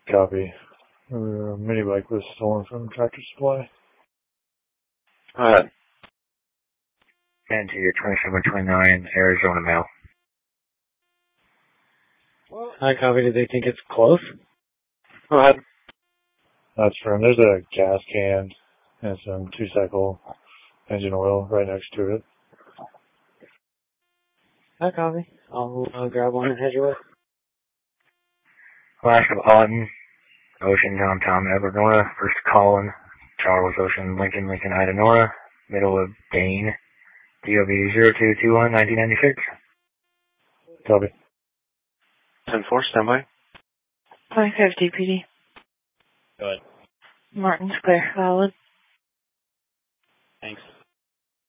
Copy. A mini bike was stolen from Tractor Supply. Go ahead. And to your 2729 Arizona mail. Hi, copy. Do they think it's close? Go ahead. That's from, there's a gas can and some two-cycle engine oil right next to it. Hi, copy. I'll grab one and head your way. Alaska Auden, Ocean, Tom, Edward, Nora. First Colin, Charles, Ocean, Lincoln, Ida, Nora. Middle of Dane, DOB 0221, 1996. Copy. 10-4, standby. 550 PD. Go ahead. Martin's clear. Valid. Thanks.